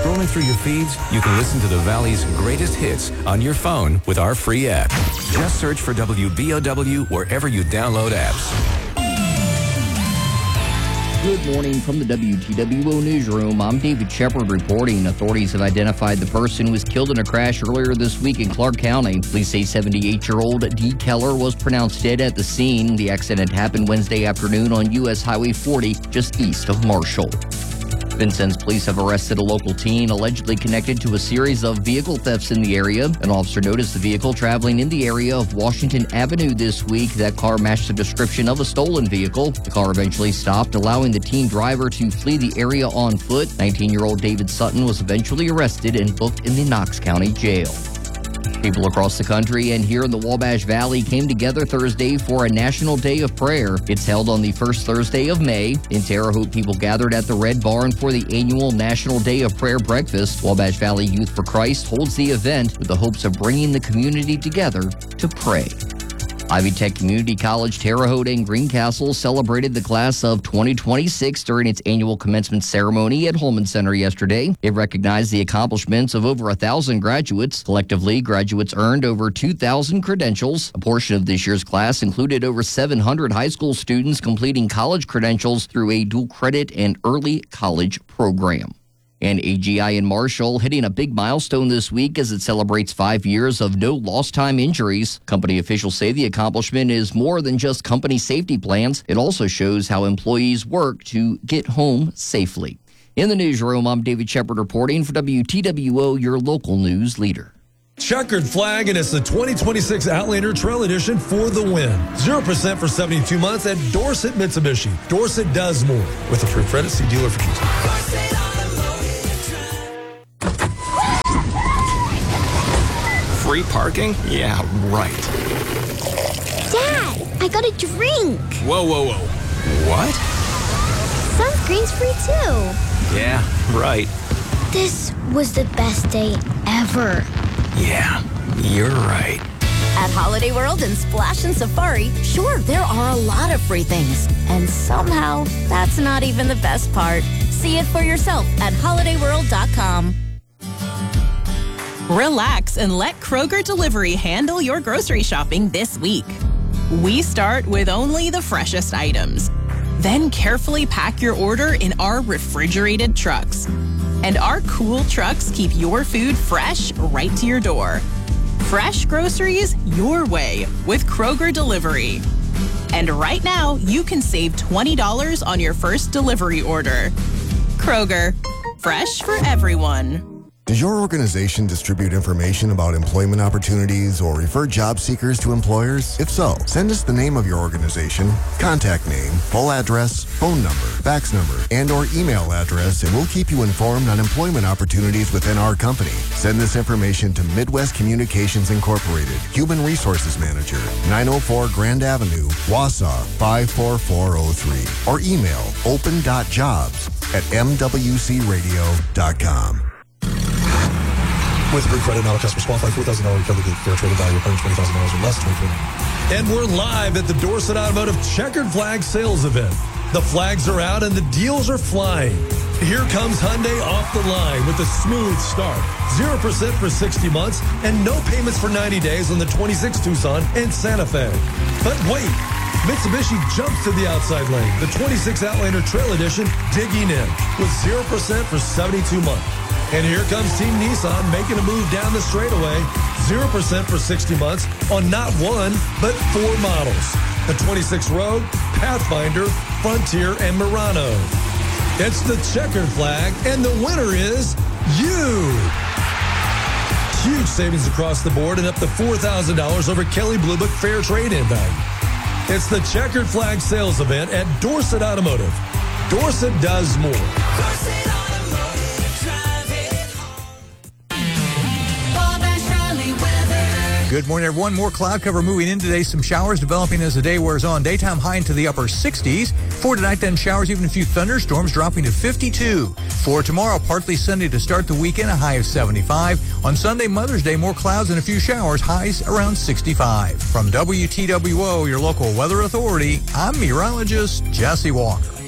Scrolling through your feeds, you can listen to the Valley's greatest hits on your phone with our free app. Just search for WBOW wherever you download apps. Good morning from the WTWO newsroom. I'm David Shepard reporting. Authorities have identified the person who was killed in a crash earlier this week in Clark County. Police say 78-year-old Dee Keller was pronounced dead at the scene. The accident happened Wednesday afternoon on U.S. Highway 40, just east of Marshall. Vincennes police have arrested a local teen allegedly connected to a series of vehicle thefts in the area. An officer noticed the vehicle traveling in the area of Washington Avenue this week. That car matched the description of a stolen vehicle. The car eventually stopped, allowing the teen driver to flee the area on foot. 19-year-old David Sutton was eventually arrested and booked in the Knox County Jail. People across the country and here in the Wabash Valley came together Thursday for a National Day of Prayer. It's held on the first Thursday of May. In Terre Haute, people gathered at the Red Barn for the annual National Day of Prayer breakfast. Wabash Valley Youth for Christ holds the event with the hopes of bringing the community together to pray. Ivy Tech Community College Terre Haute and Greencastle celebrated the class of 2026 during its annual commencement ceremony at Holman Center yesterday. It recognized the accomplishments of over 1,000 graduates. Collectively, graduates earned over 2,000 credentials. A portion of this year's class included over 700 high school students completing college credentials through a dual credit and early college program. And AGI in Marshall hitting a big milestone this week as it celebrates 5 years of no lost time injuries. Company officials say the accomplishment is more than just company safety plans. It also shows how employees work to get home safely. In the newsroom, I'm David Shepard reporting for WTWO, your local news leader. Checkered flag, and it's the 2026 Outlander Trail Edition for the win. 0% for 72 months at Dorset Mitsubishi. Dorset does more. With approved credit, see dealer for details. Free parking? Yeah, right. Dad, I got a drink. Whoa. What? Sunscreen's free too. Yeah, right. This was the best day ever. Yeah, you're right. At Holiday World and Splash and Safari, sure, there are a lot of free things. And somehow, that's not even the best part. See it for yourself at holidayworld.com. Relax and let Kroger Delivery handle your grocery shopping this week. We start with only the freshest items. Then carefully pack your order in our refrigerated trucks. And our cool trucks keep your food fresh right to your door. Fresh groceries your way with Kroger Delivery. And right now, you can save $20 on your first delivery order. Kroger, fresh for everyone. Does your organization distribute information about employment opportunities or refer job seekers to employers? If so, send us the name of your organization, contact name, full address, phone number, fax number, and or email address, and we'll keep you informed on employment opportunities within our company. Send this information to Midwest Communications Incorporated, Human Resources Manager, 904 Grand Avenue, Wausau 54403, or email open.jobs@mwcradio.com. With approved credit, not a customer's qualified. $4,000 recovery good fair traded value, $120,000 or less, 2020. And we're live at the Dorset Automotive Checkered Flag Sales Event. The flags are out and the deals are flying. Here comes Hyundai off the line with a smooth start. 0% for 60 months and no payments for 90 days on the 26 Tucson and Santa Fe. But wait, Mitsubishi jumps to the outside lane. The 26 Outlander Trail Edition digging in with 0% for 72 months. And here comes Team Nissan making a move down the straightaway. 0% for 60 months on not one, but 4 models. The 26 Rogue, Pathfinder, Frontier, and Murano. It's the checkered flag, and the winner is you. Huge savings across the board and up to $4,000 over Kelly Blue Book Fair Trade-In value. It's the Checkered Flag Sales Event at Dorset Automotive. Dorset does more. Dorset Automotive, drive it home. Wabash Raleigh weather. Good morning, everyone. More cloud cover moving in today. Some showers developing as the day wears on. Daytime high into the upper 60s. For tonight, then showers, even a few thunderstorms dropping to 52. For tomorrow, partly sunny to start the weekend, a high of 75. On Sunday, Mother's Day, more clouds and a few showers, highs around 65. From WTWO, your local weather authority, I'm meteorologist Jesse Walker.